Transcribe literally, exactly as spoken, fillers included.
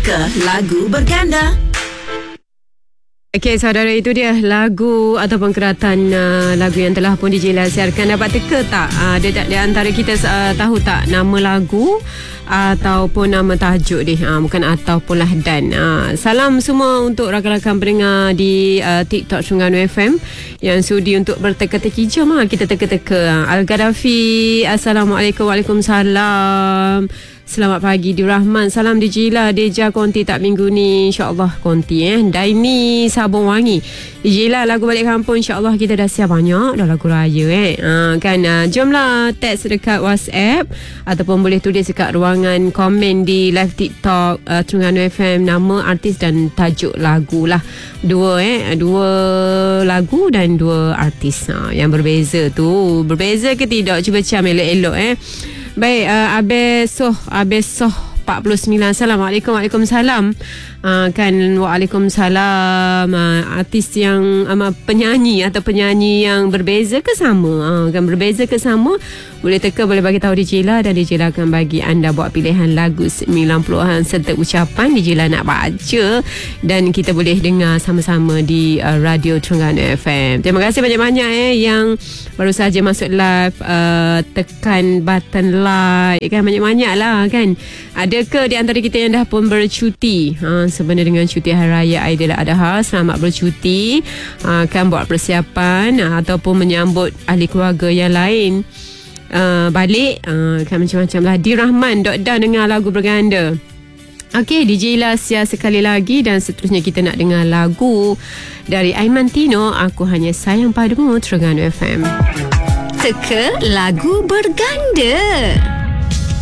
Teka lagu berganda. Okey, saudara, itu dia lagu ataupun keratan uh, lagu yang telah pun D J Lal siarkan. Dapat teka tak? Uh, di, di antara kita uh, tahu tak nama lagu ataupun nama tajuk dia? Uh, bukan ataupun lah dan. Uh, salam semua untuk rakan-rakan pendengar di uh, TikTok Terengganu F M yang sudi untuk berteka-teki. Jom lah kita teka-teka. Al-Gaddafi, Assalamualaikum. Waalaikumsalam. Selamat pagi Di Rahman. Salam D J Lal. Deja konti tak minggu ni? InsyaAllah konti eh. Daini Sabun Wangi. D J Lal lagu balik kampung. InsyaAllah kita dah siap banyak dah lagu raya eh. Ha, kan uh, jomlah teks dekat WhatsApp ataupun boleh tulis dekat ruangan komen di live TikTok uh, Terengganu F M nama artis dan tajuk lagu lah. Dua eh. Dua lagu dan dua artis ha, yang berbeza tu. Berbeza ke tidak? Cuba cam elok-elok eh. Baik, uh, Abesoh Abesoh empat puluh sembilan. Assalamualaikum. Waalaikumsalam. Uh, kan Waalaikumsalam. Uh, artis yang uh, penyanyi atau penyanyi yang berbeza ke sama? Uh, kan berbeza ke sama? Boleh teka, boleh bagi tahu D J Lal dan D J Lal akan bagi anda buat pilihan lagu sembilan puluhan serta ucapan D J Lal nak baca dan kita boleh dengar sama-sama di uh, Radio Terengganu F M. Terima kasih banyak-banyak eh yang baru saja masuk live, uh, tekan button like kan, banyak-banyak lah kan. Adakah di antara kita yang dah pun bercuti ha, sebenarnya dengan cuti Hari Raya Aidiladha? Selamat bercuti, ha, kan buat persiapan ha, ataupun menyambut ahli keluarga yang lain uh, balik uh, kan macam-macam lah. Di Rahman dok dah dengar lagu berganda. Okey, D J Lal siar sekali lagi dan seterusnya kita nak dengar lagu dari Aiman Tino, Aku Hanya Sayang Padamu, Terengganu F M. Teka lagu berganda.